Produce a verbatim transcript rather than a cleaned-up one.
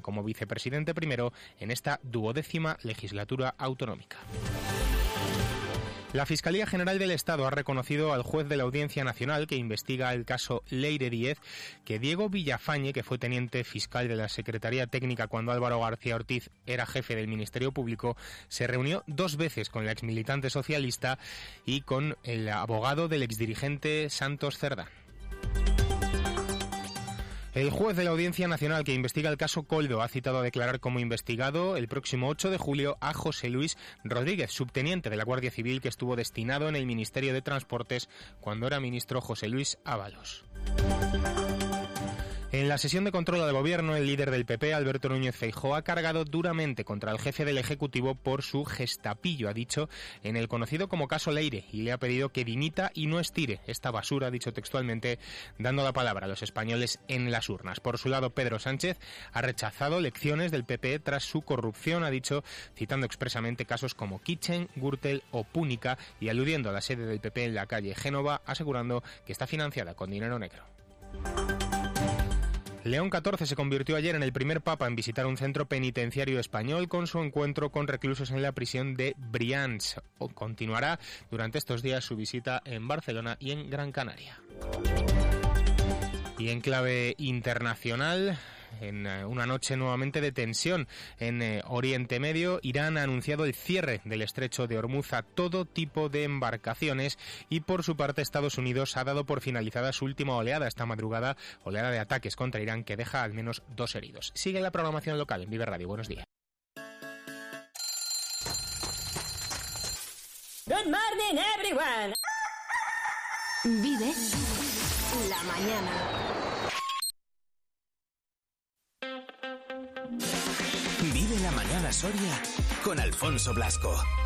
como vicepresidente primero en esta duodécima legislatura autonómica. La Fiscalía General del Estado ha reconocido al juez de la Audiencia Nacional que investiga el caso Leire Díez que Diego Villafañe, que fue teniente fiscal de la Secretaría Técnica cuando Álvaro García Ortiz era jefe del Ministerio Público, se reunió dos veces con la exmilitante socialista y con el abogado del exdirigente Santos Cerdán. El juez de la Audiencia Nacional que investiga el caso Koldo ha citado a declarar como investigado el próximo ocho de julio a José Luis Rodríguez, subteniente de la Guardia Civil que estuvo destinado en el Ministerio de Transportes cuando era ministro José Luis Ábalos. En la sesión de control al Gobierno, el líder del P P, Alberto Núñez Feijóo, ha cargado duramente contra el jefe del Ejecutivo por su gestapillo, ha dicho, en el conocido como caso Leire, y le ha pedido que dimita y no estire esta basura, ha dicho textualmente, dando la palabra a los españoles en las urnas. Por su lado, Pedro Sánchez ha rechazado lecciones del P P tras su corrupción, ha dicho, citando expresamente casos como Kitchen, Gürtel o Púnica, y aludiendo a la sede del P P en la calle Génova, asegurando que está financiada con dinero negro. León catorce se convirtió ayer en el primer papa en visitar un centro penitenciario español con su encuentro con reclusos en la prisión de Brians. Continuará durante estos días su visita en Barcelona y en Gran Canaria. Y en clave internacional, en una noche nuevamente de tensión en eh, Oriente Medio, Irán ha anunciado el cierre del estrecho de Hormuz a todo tipo de embarcaciones y por su parte Estados Unidos ha dado por finalizada su última oleada esta madrugada, oleada de ataques contra Irán que deja al menos dos heridos. Sigue la programación local en Vive Radio. Buenos días. Good morning, everyone. Vive la mañana. Vive la mañana Soria con Alfonso Blasco.